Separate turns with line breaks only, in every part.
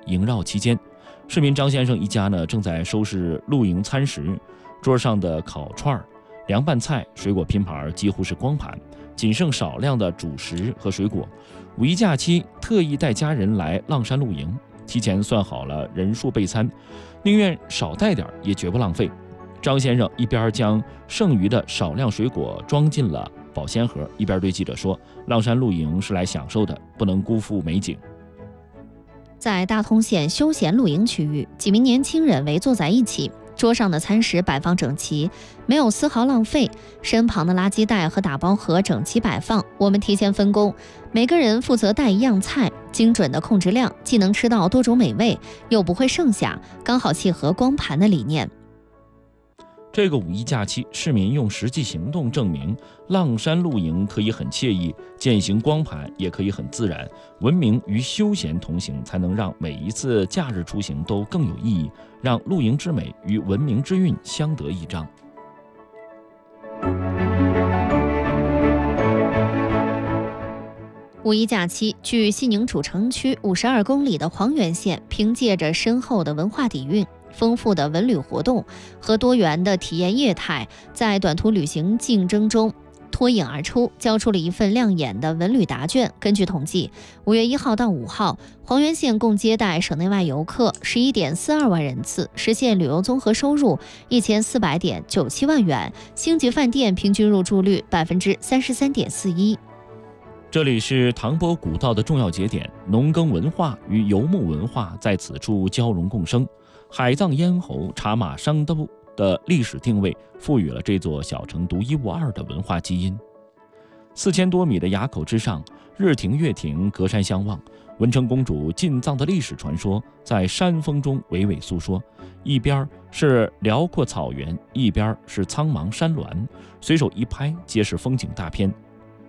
萦绕其间。市民张先生一家呢，正在收拾露营餐食，桌上的烤串、凉拌菜、水果拼盘几乎是光盘，仅剩少量的主食和水果。五一假期特意带家人来浪山露营，提前算好了人数备餐，宁愿少带点也绝不浪费。张先生一边将剩余的少量水果装进了保鲜盒，一边对记者说：“浪山露营是来享受的，不能辜负美景。”
在大通县休闲露营区域，几名年轻人围坐在一起，桌上的餐食摆放整齐，没有丝毫浪费。身旁的垃圾袋和打包盒整齐摆放。我们提前分工，每个人负责带一样菜，精准的控制量，既能吃到多种美味，又不会剩下，刚好契合光盘的理念。
这个五一假期，市民用实际行动证明，浪山露营可以很惬意，践行光盘也可以很自然。文明与休闲同行，才能让每一次假日出行都更有意义，让露营之美与文明之韵相得益彰。
五一假期，距西宁主城区52公里的黄原县，凭借着深厚的文化底蕴、丰富的文旅活动和多元的体验业态，在短途旅行竞争中脱颖而出，交出了一份亮眼的文旅答卷。根据统计，5月1号到5号，黄原县共接待省内外游客11.42万人次，实现旅游综合收入1400.97万元，星级饭店平均入住率33.41%。
这里是唐波古道的重要节点，农耕文化与游牧文化在此处交融共生。海藏咽喉、茶马商都的历史定位，赋予了这座小城独一无二的文化基因。4000多米的垭口之上，日亭月亭隔山相望，文成公主进藏的历史传说在山峰中娓娓诉说。一边是辽阔草原，一边是苍茫山峦，随手一拍皆是风景大片。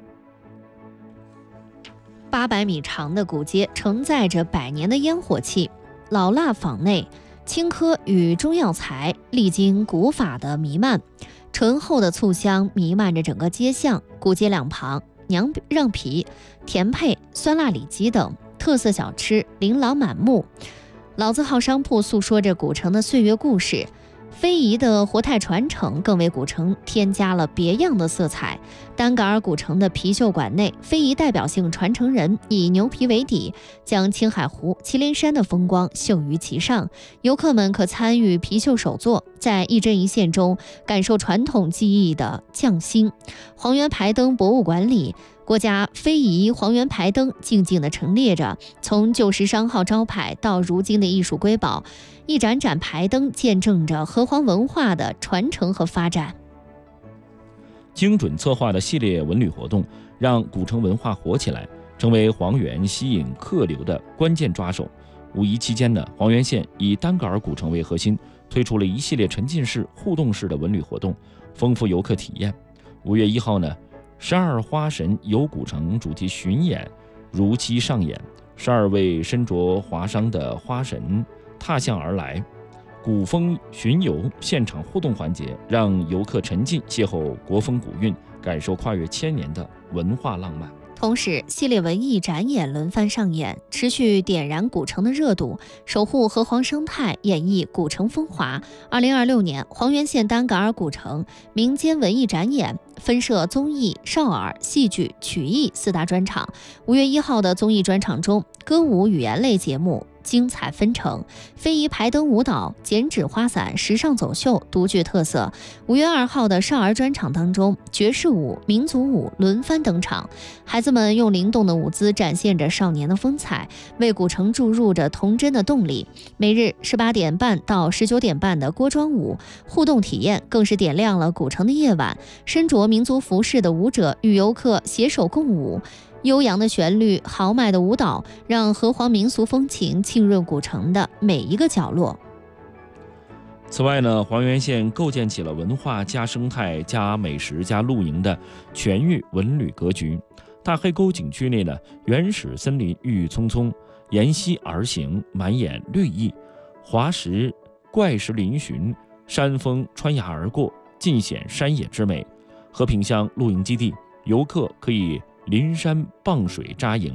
800米长的古街承载着百年的烟火气，老蜡坊内青稞与中药材历经古法的弥漫，醇厚的醋香弥漫着整个街巷。古街两旁，娘让皮、甜配、酸辣里脊等特色小吃琳琅满目。老字号商铺诉说着古城的岁月故事，非遗的活态传承更为古城添加了别样的色彩。丹格尔古城的貔貅馆内，非遗代表性传承人以牛皮为底，将青海湖、祁连山的风光绣于其上。游客们可参与貔貅手作，在一针一线中感受传统技艺的匠心。黄原牌灯博物馆里，国家非遗黄原牌灯静静地陈列着，从旧时商号招牌到如今的艺术瑰宝，一盏盏牌灯见证着河黄文化的传承和发展。
精准策划的系列文旅活动，让古城文化火起来，成为黄原吸引客流的关键抓手。五一期间呢，黄原县以丹格尔古城为核心，推出了一系列沉浸式、互动式的文旅活动，丰富游客体验。5月1号呢，12花神游古城主题巡演如期上演，12位身着华裳的花神踏象而来，古风巡游现场互动环节，让游客沉浸邂逅国风古韵，感受跨越1000年的文化浪漫。
同时，系列文艺展演轮番上演，持续点燃古城的热度，守护河黄生态，演绎古城风华。2026年，黄原县丹格尔古城民间文艺展演分设综艺、少儿、戏剧、曲艺4大专场。5月1号的综艺专场中，歌舞语言类节目精彩纷呈，非遗排灯舞蹈、剪纸花伞、时尚走秀独具特色。5月2号的少儿专场当中，爵士舞、民族舞轮番登场，孩子们用灵动的舞姿展现着少年的风采，为古城注入着童真的动力。每日18点半到19点半的锅庄舞互动体验，更是点亮了古城的夜晚。身着民族服饰的舞者与游客携手共舞，悠扬的旋律、豪迈的舞蹈，让河黄民俗风情浸润古城的每一个角落。
此外呢，黄原县构建起了文化加生态加美食加露营的全域文旅格局。大黑沟景区内呢，原始森林郁郁葱葱，沿溪而行，满眼绿意；滑石、怪石嶙峋，山峰穿崖而过，尽显山野之美。和平乡露营基地，游客可以临山傍水扎营，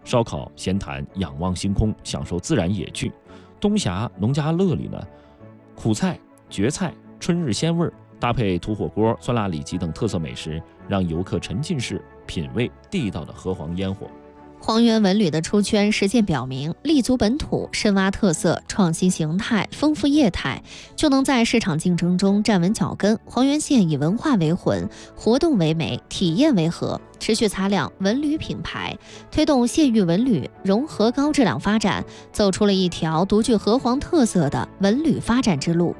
烧烤、闲谈、仰望星空，享受自然野趣。东峡农家乐里呢，苦菜、蕨菜、春日鲜味搭配土火锅、酸辣里脊等特色美食，让游客沉浸式品味地道的河黄烟火。
黄原文旅的出圈实践表明，立足本土，深挖特色，创新形态，丰富业态，就能在市场竞争中站稳脚跟。黄原县以文化为魂，活动为美，体验为核，持续擦亮文旅品牌，推动县域文旅融合高质量发展，走出了一条独具河黄特色的文旅发展之路。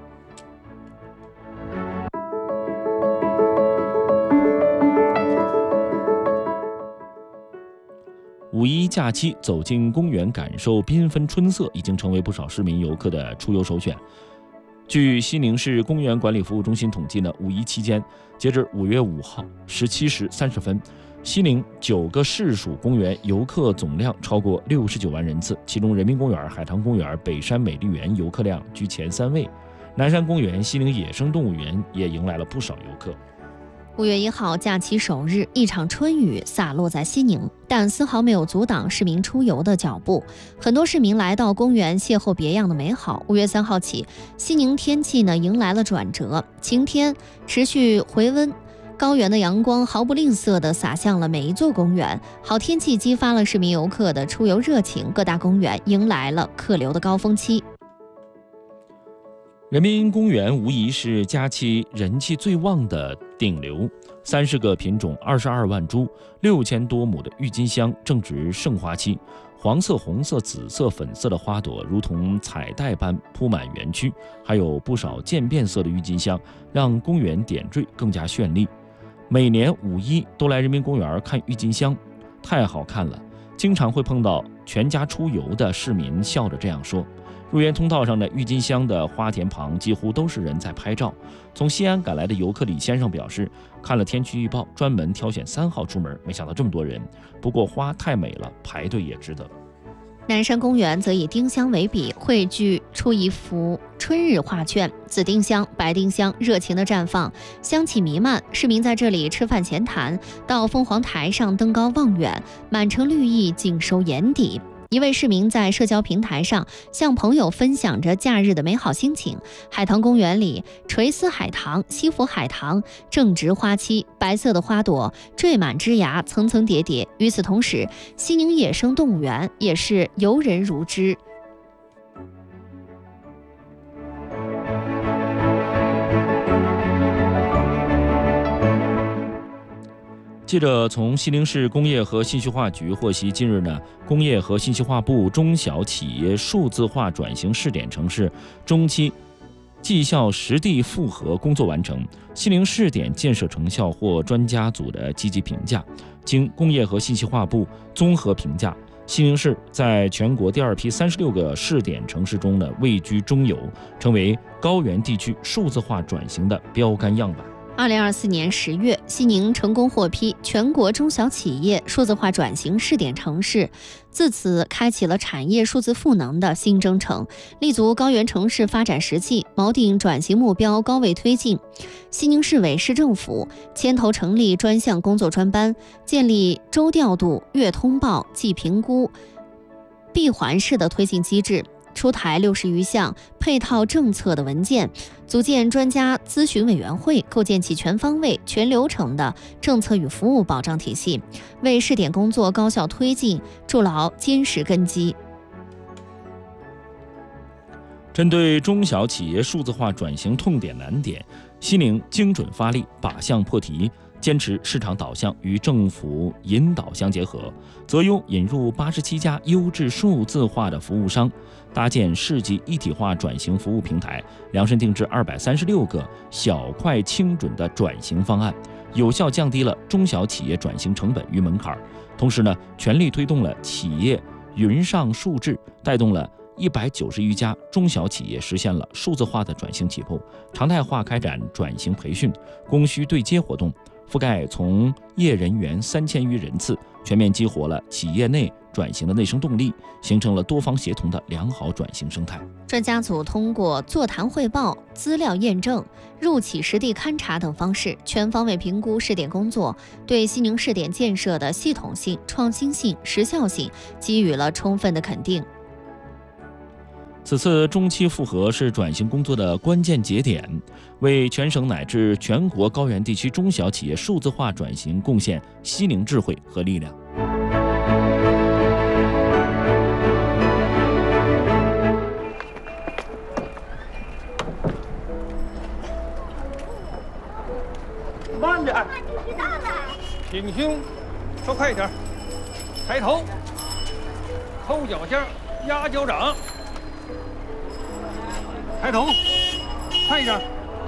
五一假期走进公园感受缤纷春色，已经成为不少市民游客的出游首选。据西宁市公园管理服务中心统计呢，五一期间，截至5月5号17时30分，西宁9个市属公园游客总量超过69万人次，其中人民公园、海棠公园、北山美丽园游客量居前3位，南山公园、西宁野生动物园也迎来了不少游客。
5月1号假期首日，一场春雨洒落在西宁，但丝毫没有阻挡市民出游的脚步。很多市民来到公园邂逅别样的美好。5月3号起，西宁天气迎来了转折，晴天持续回温，高原的阳光毫不吝啬地洒向了每一座公园。好天气激发了市民游客的出游热情，各大公园迎来了客流的高峰期。
人民公园无疑是假期人气最旺的顶流，30个品种、22万株、6000多亩的郁金香正值盛花期，黄色、红色、紫色、粉色的花朵如同彩带般铺满园区，还有不少渐变色的郁金香，让公园点缀更加绚丽。每年5一都来人民公园看郁金香，太好看了，经常会碰到全家出游的市民笑着这样说。入园通道上的郁金香的花田旁几乎都是人在拍照。从西安赶来的游客李先生表示，看了天气预报，专门挑选3号出门，没想到这么多人。不过花太美了，排队也值得。
南山公园则以丁香为笔，绘聚出一幅春日画卷，紫丁香、白丁香热情的绽放，香气弥漫。市民在这里吃饭闲谈，到凤凰台上登高望远，满城绿意尽收眼底。一位市民在社交平台上向朋友分享着假日的美好心情。海棠公园里，垂丝海棠、西府海棠正值花期，白色的花朵缀满枝芽，层层叠叠。与此同时，西宁野生动物园也是游人如织。
记者从西宁市工业和信息化局获悉，近日呢，工业和信息化部中小企业数字化转型试点城市中期绩效实地复核工作完成，西宁试点建设成效获专家组的积极评价。经工业和信息化部综合评价，西宁市在全国第2批36个试点城市中呢，位居中游，成为高原地区数字化转型的标杆样板。
2024年10月，西宁成功获批全国中小企业数字化转型试点城市，自此开启了产业数字赋能的新征程，立足高原城市发展实际，锚定转型目标，高位推进。西宁市委市政府牵头成立专项工作专班，建立周调度、月通报、季评估、闭环式的推进机制，出台60余项配套政策的文件，组建专家咨询委员会，构建起全方位、全流程的政策与服务保障体系，为试点工作高效推进筑牢坚实根基。
针对中小企业数字化转型痛点难点，西宁精准发力，靶向破题，坚持市场导向与政府引导相结合，择优引入87家优质数字化的服务商，搭建市级一体化转型服务平台，量身定制236个小快轻准的转型方案，有效降低了中小企业转型成本与门槛。同时呢，全力推动了企业云上数制，带动了190余家中小企业实现了数字化的转型起步，常态化开展转型培训、供需对接活动， 覆盖从业人员3000余人次，全面激活了企业内转型的内生动力，形成了多方协同的良好转型生态。
专家组通过座谈汇报、资料验证、入企实地勘察等方式，全方位评估试点工作，对西宁试点建设的系统性、创新性、时效性给予了充分的肯定。
此次中期复核是转型工作的关键节点，为全省乃至全国高原地区中小企业数字化转型贡献西宁智慧和力量。
慢点，挺胸，说快一点，抬头，抠脚尖，压脚掌。抬头，快一点，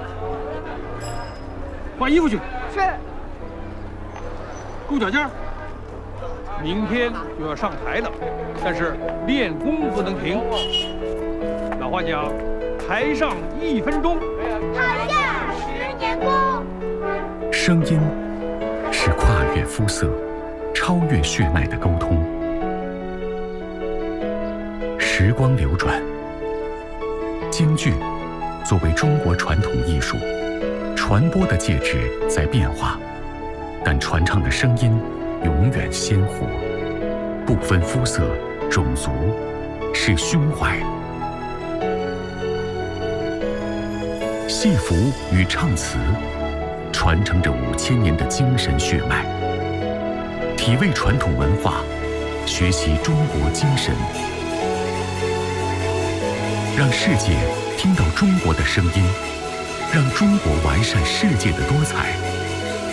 换衣服去。
是。
勾脚尖。明天就要上台了，但是练功不能停。老话讲，台上1分钟，
台下10年功。
声音是跨越肤色、超越血脉的沟通。时光流转。京剧作为中国传统艺术，传播的介质在变化，但传唱的声音永远鲜活，不分肤色、种族，是胸怀。戏服与唱词传承着5000年的精神血脉，体味传统文化，学习中国精神。让世界听到中国的声音，让中国完善世界的多彩。